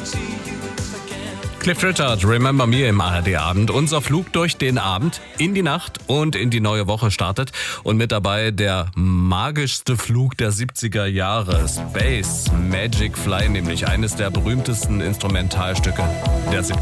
Cliff Richard, Remember Me im ARD-Abend. Unser Flug durch den Abend in die Nacht und in die neue Woche startet. Und mit dabei der magischste Flug der 70er Jahre. Space Magic Fly, nämlich eines der berühmtesten Instrumentalstücke der 70er Jahre.